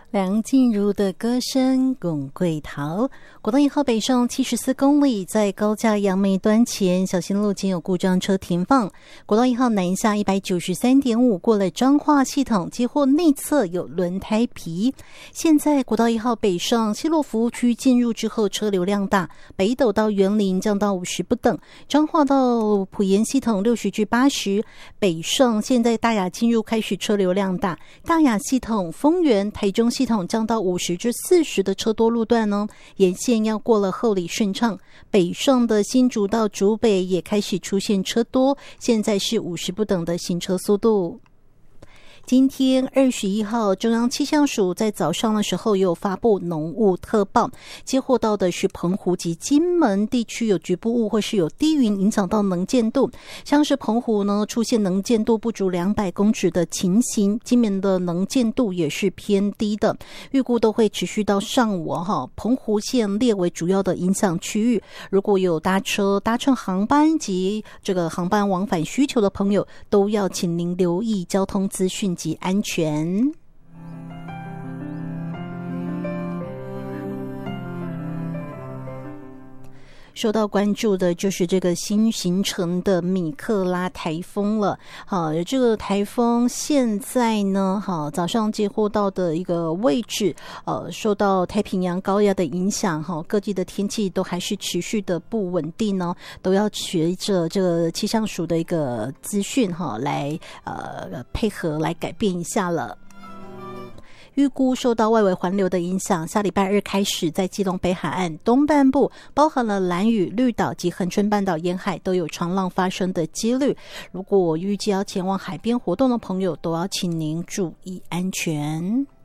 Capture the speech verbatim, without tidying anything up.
梁静茹的歌声拱桂桃。国道一号北上七十四公里，在高架杨梅端前小心路前有故障车停放。国道一号南下 一百九十三点五 过了彰化系统，接获内侧有轮胎皮。现在国道一号北上西螺服务区进入之后车流量大，北斗到园林降到五十不等，彰化到埔盐系统六十至八十，北上现在大雅进入开始车流量大，大雅系统丰原台中系统降到五十至四十的车多路段呢，沿线要过了后里顺畅。北上的新竹到竹北也开始出现车多，现在是五十不等的行车速度。今天二十一号，中央气象署在早上的时候也有发布浓雾特报，接获到的是澎湖及金门地区有局部雾或是有低云影响到能见度，像是澎湖呢出现能见度不足两百公尺的情形，金门的能见度也是偏低的，预估都会持续到上午哈。澎湖县列为主要的影响区域，如果有搭车搭乘航班及这个航班往返需求的朋友，都要请您留意交通资讯及安全。受到关注的就是这个新形成的米克拉台风了。好，这个台风现在呢，好早上接获到的一个位置，呃，受到太平洋高压的影响，哈，各地的天气都还是持续的不稳定呢，都要随着这个气象署的一个资讯哈来呃配合来改变一下了。预估受到外围环流的影响，下礼拜二开始，在基隆北海岸东半部，包含了兰屿、绿岛及恒春半岛沿海都有长浪发生的几率。如果预计要前往海边活动的朋友，都要请您注意安全。